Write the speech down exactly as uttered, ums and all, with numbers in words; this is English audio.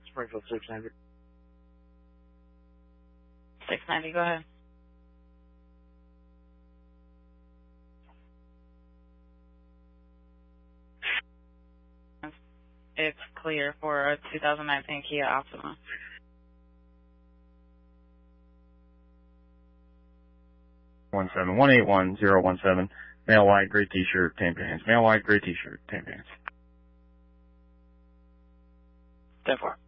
Springfield six ninety. six ninety, go ahead. It's clear for a two thousand nineteen Kia Optima. One seven one eight one zero one seven. Male white, gray t-shirt, tan pants. Male white, gray t-shirt, tan pants. ten four.